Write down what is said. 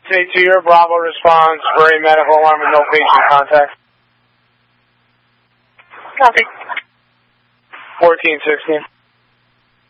Say to your Bravo response for a medical alarm and no patient contact. Copy. 1416.